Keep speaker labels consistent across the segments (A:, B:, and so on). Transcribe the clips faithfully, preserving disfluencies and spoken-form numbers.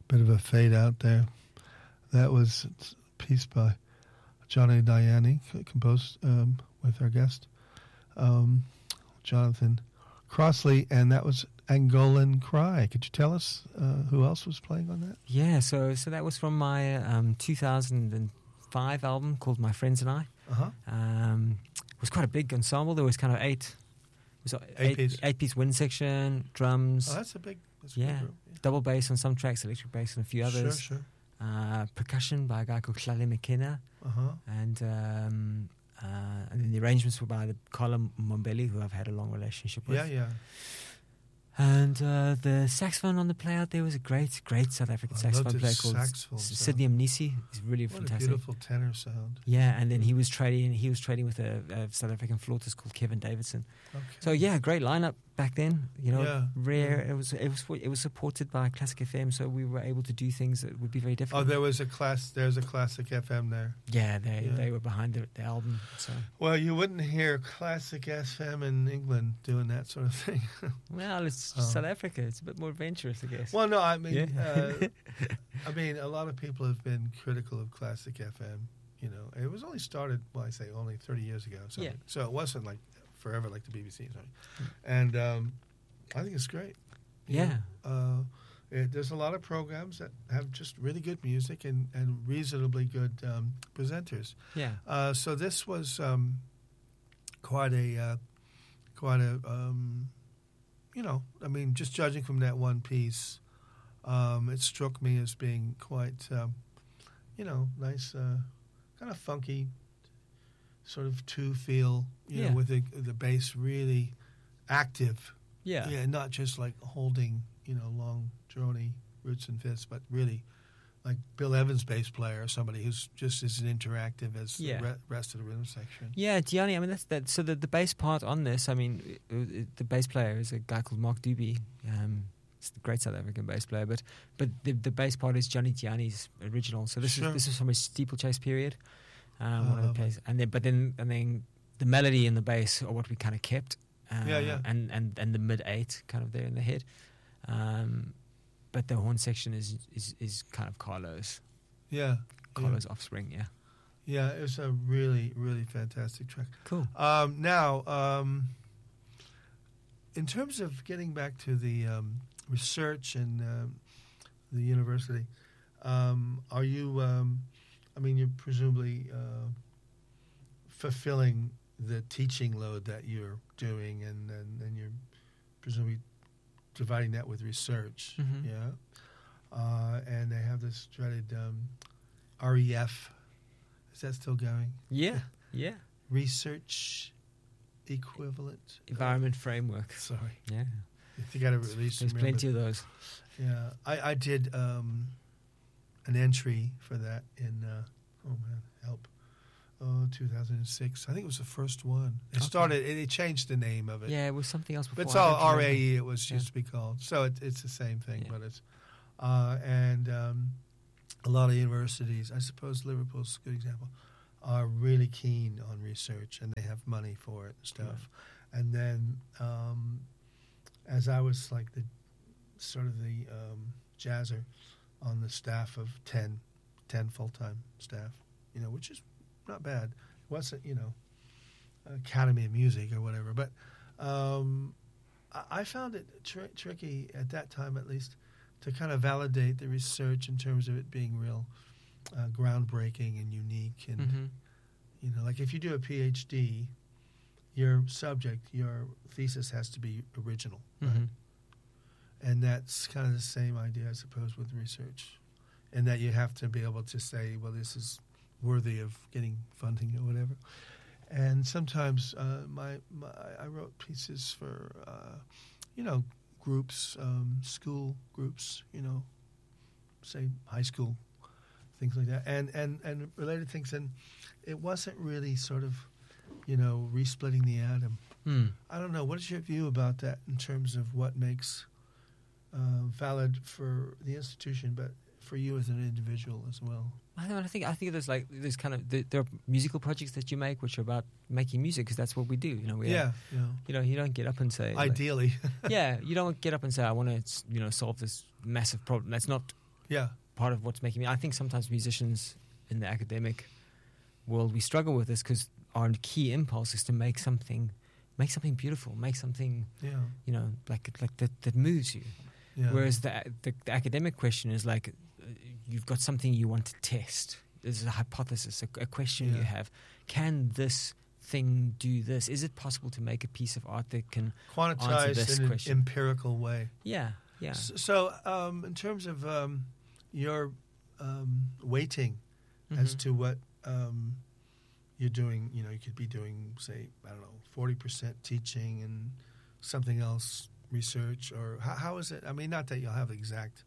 A: bit of a fade out there. That was a piece by Johnny Diani, composed um, with our guest, um, Jonathan Crossley, and that was Angolan Cry. Could you tell us uh, who else was playing on that?
B: Yeah, so so that was from my um, two thousand five album called My Friends and I.
A: Uh-huh.
B: Um, it was quite a big ensemble. There was kind of eight, it was eight,
A: Eight piece.
B: eight piece wind section, drums.
A: Oh, that's a big, that's a
B: yeah.
A: big group. Yeah.
B: Double bass on some tracks, electric bass on a few others.
A: Sure, sure.
B: Uh, percussion by a guy called Hlale McKenna.
A: Uh-huh.
B: And um, uh, and then the arrangements were by the Carla Mombelli, who I've had a long relationship with.
A: Yeah, yeah.
B: And uh, the saxophone on the play out there was a great, great South African
A: I
B: saxophone
A: loved
B: player
A: his
B: called
A: saxophone
B: S-
A: sound.
B: Sidney Mnisi. He's really
A: What
B: fantastic.
A: a beautiful tenor sound.
B: Yeah, and then he was trading. He was trading with a, a South African flautist called Kevin Davidson.
A: Okay.
B: So yeah, great lineup back then. You know,
A: Yeah,
B: rare.
A: yeah.
B: It was it was it was supported by Classic F M, so we were able to do things that would be very
A: Oh,
B: difficult.
A: there was a class. There's a classic F M there.
B: yeah, they
A: Yeah.
B: they were behind the, the album. So
A: Well, you wouldn't hear classic F M in England doing that sort of thing.
B: well, it's
A: Oh.
B: South Africa. It's a bit more adventurous, I guess.
A: Well, no, I mean,
B: Yeah.
A: uh, I mean, a lot of people have been critical of classic F M. You know, it was only started, well, I say only thirty years ago. So,
B: Yeah.
A: so it wasn't like forever like the B B C. Sorry. And um, I think it's great. You
B: Yeah.
A: know, uh, it, there's a lot of programs that have just really good music and, and reasonably good um, presenters.
B: yeah,
A: Uh, so this was um, quite a, uh, quite a, um, you know, I mean, just judging from that one piece, um, it struck me as being quite, um, you know, nice, uh, kind of funky, sort of two feel, you
B: Yeah.
A: know, with the the bass really active,
B: yeah,
A: yeah, not just like holding, you know, long droney roots and fifths, but really like Bill Evans' bass player or somebody who's just as interactive as
B: Yeah.
A: the re- rest of the rhythm section.
B: Yeah, Gianni. I mean, that's that. So the the bass part on this. I mean, it, it, the bass player is a guy called Mark Doobie. Um, it's a great South African bass player, but but the the bass part is Johnny Gianni's original. So this
A: Sure.
B: is this is from his steeplechase period. Um,
A: Oh,
B: one of the
A: lovely.
B: plays, and then but then and then the melody and the bass are what we kind of kept. Uh,
A: Yeah, yeah.
B: And and and the mid eight kind of there in the head. Um, but the horn section is is is kind of Carlos
A: Yeah,
B: Carlos Offspring. Yeah.
A: yeah, it was a really, really fantastic track.
B: Cool.
A: Um, now, um, in terms of getting back to the um, research and um, the university, um, are you? Um, I mean, you're presumably uh, fulfilling the teaching load that you're doing, and, and, and you're presumably dividing that with research.
B: Mhm.
A: Yeah, uh, and they have this dreaded um, R E F. Is that still going?
B: Yeah. Yeah.
A: Research equivalent
B: Environment framework.
A: Sorry,
B: Yeah.
A: you got to release.
B: There's
A: remember.
B: plenty of those.
A: Yeah, I, I did um, an entry for that in uh, oh man, help, oh two thousand six. I think it was the first one. It
B: Okay.
A: started. It, it changed the name of it.
B: Yeah, it was something else before.
A: but it's
B: I
A: all
B: don't
A: R A
B: remember.
A: E. It was
B: Yeah.
A: used to be called. So it, it's the same thing,
B: Yeah.
A: but it's uh, and um, a lot of universities. I suppose Liverpool's a good example. Are really keen on research and they have money for it and stuff. And then um, as I was like the sort of the um, jazzer on the staff of ten, ten full-time staff, you know, which is not bad. It wasn't, you know, Academy of Music or whatever. But um, I, I found it tr- tricky at that time, at least, to kind of validate the research in terms of it being real uh, groundbreaking and unique. And,
B: Mhm.
A: you know, like if you do a PhD, your subject, your thesis has to be original. Right?
B: Mhm.
A: And that's kind of the same idea, I suppose, with research. And that you have to be able to say, well, this is worthy of getting funding or whatever. And sometimes uh, my, my I wrote pieces for, uh, you know, groups, um, school groups, you know, say high school, things like that, and, and, and related things. And it wasn't really sort of, you know, resplitting the atom.
B: Hmm.
A: I don't know. What is your view about that in terms of what makes uh, valid for the institution, but for you as an individual as well?
B: I don't know, I think I think there's like there's kind of there there are musical projects that you make which are about making music because that's what we do. You know, we
A: Yeah,
B: have-
A: yeah.
B: you know, you don't get up and say like-
A: Ideally.
B: yeah, you don't get up and say I want to you know solve this massive problem. That's not
A: Yeah.
B: part of what's making me. I think sometimes musicians in the academic world, we struggle with this because our key impulse is to make something, make something beautiful, make something,
A: Yeah.
B: you know, like like that that moves you.
A: Yeah.
B: Whereas the, the the academic question is like, uh, you've got something you want to test. There's a hypothesis, a, a question
A: Yeah.
B: you have. Can this thing do this? Is it possible to make a piece of art that can answer
A: Quantized
B: this
A: in an
B: question?
A: empirical way.
B: Yeah, yeah.
A: S- So, um, in terms of um, your um, weighting as
B: Mhm.
A: to what um, you're doing, you know, you could be doing, say, I don't know, forty percent teaching and something else, research, or how, how is it? I mean, not that you'll have exact,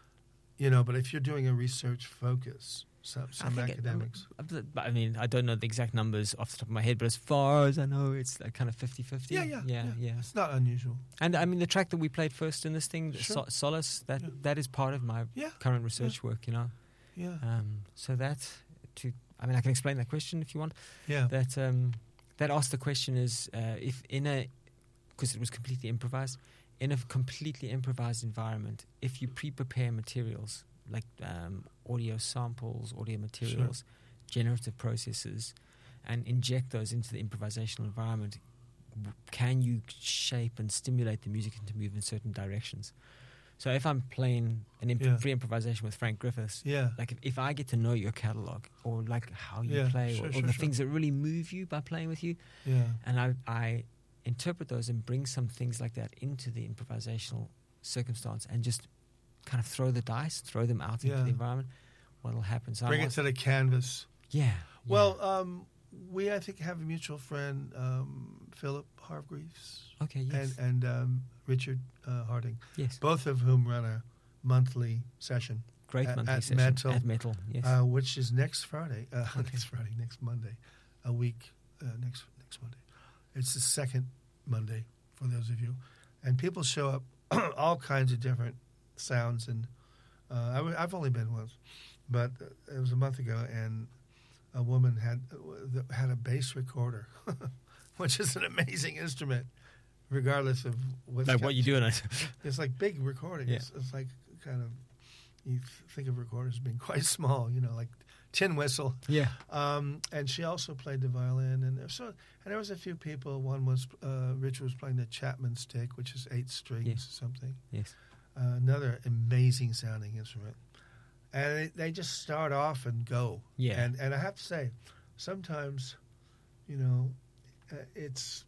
A: you know, but if you're doing a research focus, some,
B: I
A: some
B: think it-
A: academics.
B: I mean, but I mean, I don't know the exact numbers off the top of my head, but as far as I know, it's like kind of fifty-fifty.
A: yeah, yeah,
B: yeah, yeah.
A: It's not unusual.
B: And I mean, the track that we played first in this thing,
A: Sure.
B: so- Solace, that
A: Yeah.
B: that is part of my
A: Yeah,
B: current research work, you know.
A: yeah,
B: Um, so that, to, I mean, I can explain that question if you want.
A: yeah.
B: That um, that asked the question is uh, if in a, because it was completely improvised, in a completely improvised environment, if you pre-prepare materials like um, audio samples, audio materials, generative processes, and inject those into the improvisational environment, w- can you shape and stimulate the music to move in certain directions? So if I'm playing an imp-
A: Yeah.
B: free improvisation with Frank Griffiths,
A: Yeah,
B: like if, if I get to know your catalog or like how you
A: Yeah,
B: play
A: sure,
B: or, or
A: sure,
B: the
A: sure.
B: things that really move you by playing with you,
A: yeah,
B: and I, I interpret those and bring some things like that into the improvisational circumstance and just kind of throw the dice, throw them out into
A: Yeah.
B: the environment, what'll happen? So I
A: bring it
B: want-
A: to the canvas.
B: yeah, yeah.
A: Well, um, we I think have a mutual friend, um, Philip Hargreaves,
B: okay, yes,
A: and and um, Richard uh, Harding,
B: yes,
A: both of whom run a monthly session,
B: great
A: at-
B: monthly
A: at
B: session
A: Metal,
B: at Metal, yes,
A: uh, which is next Friday. Uh,
B: Okay.
A: Next Friday, next Monday, a week uh, next next Monday. It's the second Monday for those of you, and people show up, all kinds of different sounds, and uh, I w- I've only been once, but uh, it was a month ago, and a woman had uh, had a bass recorder, which is an amazing instrument, regardless of what's
B: like
A: got-
B: what you do in it.
A: It's like big recording.
B: Yeah.
A: It's, it's like kind of you think of recorders as being quite small, you know, like tin whistle.
B: yeah,
A: Um, and she also played the violin, and there- so and there was a few people. One was uh, Richard was playing the Chapman stick, which is eight strings
B: Yeah.
A: or something.
B: yes,
A: Uh, another amazing sounding instrument, and they, they just start off and go.
B: yeah,
A: And and I have to say, sometimes, you know, uh, it's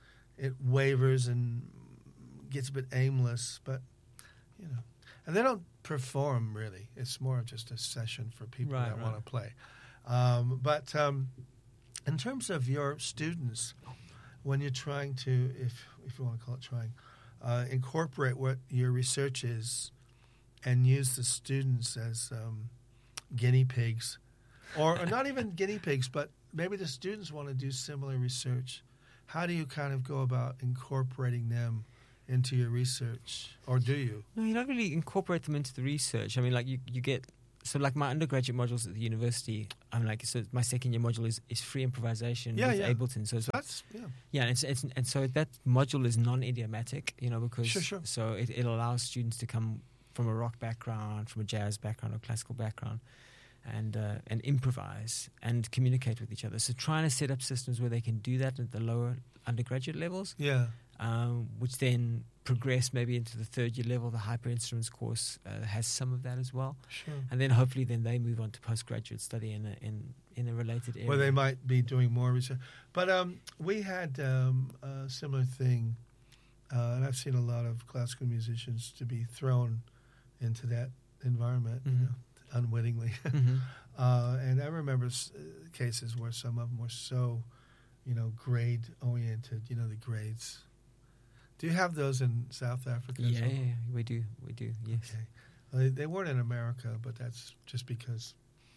A: it wavers and gets a bit aimless, but you know, and they don't perform really. It's more just a session for people
B: Right,
A: that
B: right.
A: want to play. Um, but um, in terms of your students, when you're trying to, if if you want to call it trying, uh, incorporate what your research is, and use the students as um, guinea pigs, or, or not even guinea pigs, but maybe the students want to do similar research. How do you kind of go about incorporating them into your research, or do you?
B: No, you don't really incorporate them into the research. I mean, like you, you get so like my undergraduate modules at the university. I'm like so my second year module is, is free improvisation
A: Yeah,
B: with
A: yeah.
B: Ableton. So it's,
A: So that's yeah,
B: yeah, it's, it's and so that module is non-idiomatic, you know, because
A: Sure, sure.
B: so it, it allows students to come from a rock background, from a jazz background, or classical background, and uh, and improvise and communicate with each other. So trying to set up systems where they can do that at the lower undergraduate levels.
A: yeah,
B: Um, which then progress maybe into the third year level. The Hyper Instruments course uh, has some of that as well,
A: sure.
B: and then hopefully then they move on to postgraduate study in a, in in a related area.
A: Where they might be doing more research. But um, we had um, a similar thing, uh, and I've seen a lot of classical musicians to be thrown into that environment, you
B: Mhm.
A: know, unwittingly.
B: Mhm.
A: uh, and I remember s- uh, cases where some of them were so, you know, grade oriented. You know, the grades. Do you have those in South Africa? as
B: Yeah,
A: well?
B: yeah, yeah, we do, we do. Yes,
A: Okay. Well, they, they weren't in America, but that's just because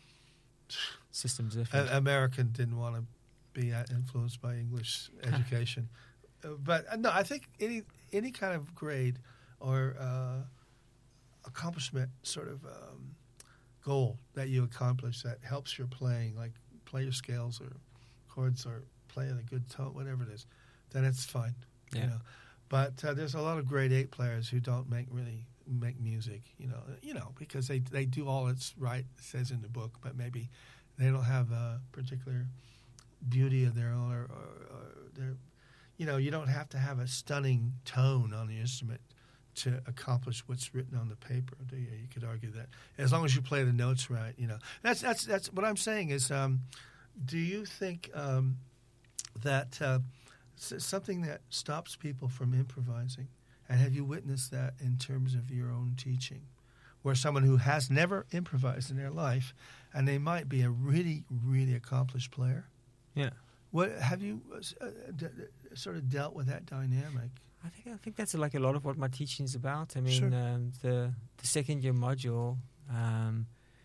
B: systems
A: a-
B: different.
A: American didn't want to be uh, influenced by English education. Uh, but uh, no, I think any any kind of grade or uh, accomplishment sort of um, goal that you accomplish that helps your playing, like play your scales or chords or play in a good tone, whatever it is, then it's fine.
B: Yeah.
A: You know? But uh, there's a lot of grade eight players who don't make really make music, you know, you know, because they they do all it's right, it says in the book, but maybe they don't have a particular beauty of their own, or, or, or their, you know, you don't have to have a stunning tone on the instrument to accomplish what's written on the paper, do you? You could argue that as long as you play the notes right, you know. That's that's that's what I'm saying is, um, do you think um, that uh, something that stops people from improvising, and have you witnessed that in terms of your own teaching, where someone who has never improvised in their life, and they might be a really, really accomplished player?
B: Yeah.
A: What have you uh, d- d- sort of dealt with that dynamic?
B: I think I think that's like a lot of what my teaching is about. I mean,
A: Sure.
B: um, the the second year module um,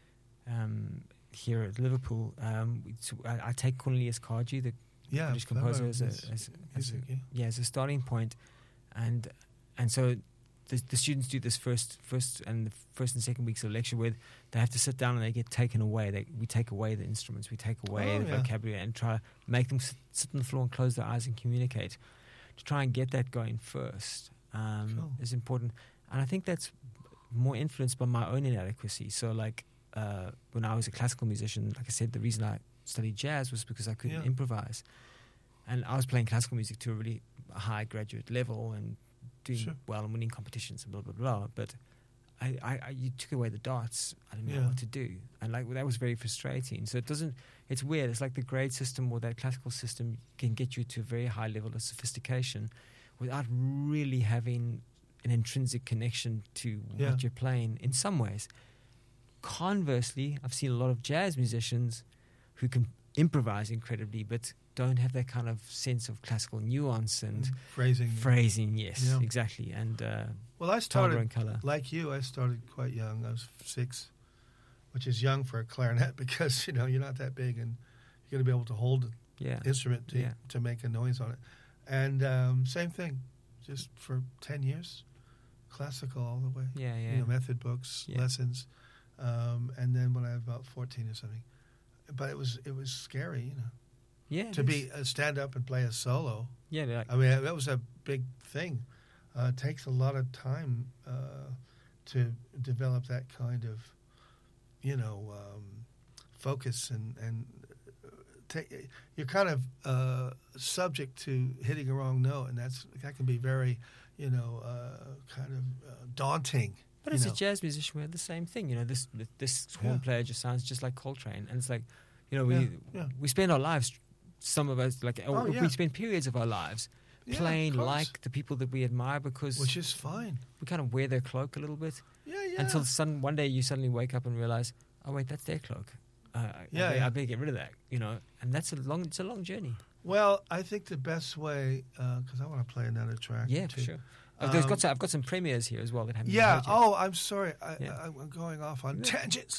B: um, here at Liverpool, um, it's- I, I take Cornelius Cardew, the
A: Yeah,
B: British composer, as a,
A: his
B: as, as a,
A: music, yeah.
B: yeah, as a starting point, and and so the, the students do this first first and the first and second weeks of lecture where they have to sit down and they get taken away. They, we take away the instruments, we take away
A: Oh,
B: the
A: yeah.
B: vocabulary, and try to make them sit, sit on the floor and close their eyes and communicate. To try and get that going first um,
A: Cool.
B: is important, and I think that's more influenced by my own inadequacy. So, like uh, when I was a classical musician, like I said, the reason I studied jazz was because I couldn't
A: Yeah.
B: improvise, and I was playing classical music to a really high graduate level and doing
A: Sure.
B: well and winning competitions and blah blah blah. But I, I, I you took away the darts. I didn't know
A: Yeah.
B: what to do, and like that was very frustrating. So it doesn't. It's weird. It's like the grade system or that classical system can get you to a very high level of sophistication without really having an intrinsic connection to
A: Yeah.
B: what you're playing. In some ways, conversely, I've seen a lot of jazz musicians who can improvise incredibly, but don't have that kind of sense of classical nuance and
A: phrasing.
B: phrasing. Yes,
A: Yeah.
B: exactly. And uh,
A: Well, I
B: timbre
A: started
B: and color.
A: like you. I started quite young. I was six, which is young for a clarinet because you know you're not that big and you're going to be able to hold the
B: Yeah,
A: instrument to
B: Yeah.
A: to make a noise on it. And um, same thing, just for ten years, classical all the way.
B: yeah, yeah.
A: You know, method books,
B: Yeah.
A: lessons, um, and then when I was about fourteen or something, but it was it was scary, you know,
B: yeah,
A: to
B: it
A: be
B: is.
A: uh, stand up and play a solo.
B: Yeah, like,
A: I mean, that was a big thing. Uh, it takes a lot of time uh, to develop that kind of, you know, um, focus and and uh, ta- you're kind of uh, subject to hitting a wrong note, and that's that can be very, you know, uh, kind of uh, daunting.
B: But
A: you
B: as
A: know.
B: a jazz musician, we had the same thing. You know, this this horn
A: Yeah.
B: player just sounds just like Coltrane, and it's like, you know, we
A: Yeah, yeah.
B: we spend our lives, some of us, like,
A: Oh,
B: or
A: yeah.
B: we spend periods of our lives
A: Yeah,
B: playing
A: of course.
B: like the people that we admire because
A: Which is fine.
B: we kind of wear their cloak a little bit
A: Yeah, yeah.
B: until sudden one day you suddenly wake up and realize, oh wait, that's their cloak. Uh, I-
A: Yeah,
B: I, better,
A: yeah.
B: I better get rid of that. You know, and that's a long, it's a long journey.
A: Well, I think the best way, because I want to play another track.
B: Yeah,
A: or
B: for
A: two.
B: sure. I've, there's
A: Um,
B: got some, I've got some premieres here as well that haven't
A: Yeah.
B: been heard yet.
A: Oh, I'm sorry. I,
B: Yeah.
A: I, I'm going off on tangents.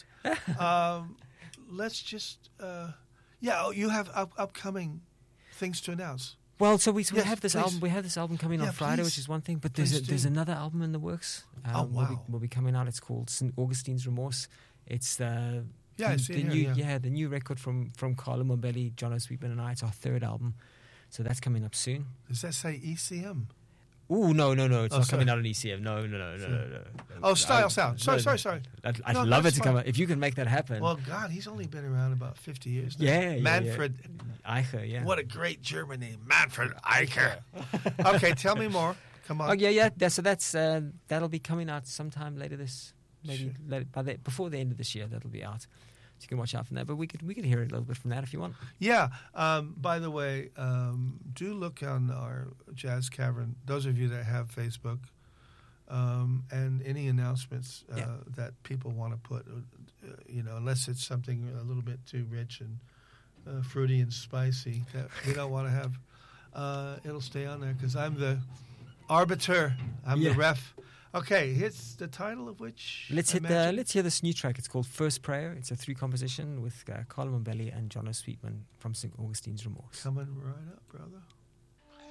A: um, let's just. Uh, yeah. Oh, you have up, upcoming things to announce.
B: Well, so we, so we
A: Yes,
B: have this
A: please.
B: album. We have this album coming
A: Yeah,
B: on Friday,
A: please.
B: which is one thing. But there's a,
A: Please
B: there's
A: do.
B: another album in the works. Um,
A: Oh,
B: Will be,
A: wow.
B: will be coming out. It's called Saint Augustine's Remorse. It's uh,
A: Yeah, I
B: the,
A: see
B: the
A: it
B: new
A: here, yeah.
B: the new record from from Carlo Mombelli, John Sweetman, and I. It's our third album, so that's coming up soon.
A: Does that say E C M?
B: Oh no no no! It's
A: Oh,
B: not
A: sorry.
B: coming out on E C M. No no no no no. no.
A: Oh, Style
B: I-
A: Sound. Sorry,
B: no,
A: sorry,
B: no.
A: sorry.
B: I'd, I'd
A: No,
B: love it
A: that's
B: to come
A: fine.
B: out if you can make that happen.
A: Well, God, he's only been around about fifty years now.
B: yeah, yeah, yeah.
A: Manfred.
B: Eicher, yeah.
A: What a great German name, Manfred Eicher. Okay, tell me more. Come on.
B: Oh yeah, yeah. That, so that's uh, that'll be coming out sometime later this, maybe
A: Sure.
B: later, by the, before the end of this year. That'll be out, so you can watch out from that. But we could we could hear it a little bit from that if you want.
A: Yeah. Um, by the way, um, do look on our Jazz Cavern. Those of you that have Facebook, um, and any announcements uh,
B: Yeah.
A: that people want to put, uh, you know, unless it's something a little bit too rich and uh, fruity and spicy that we don't want to have, uh, it'll stay on there because I'm the arbiter. I'm
B: Yeah.
A: the ref. Okay, here's the title of which.
B: Let's
A: I
B: hit the,
A: mentioned.
B: let's hear this new track. It's called First Prayer. It's a three composition with uh, Carlo Mombelli and John Sweetman from Saint Augustine's Remorse.
A: Coming right up, brother.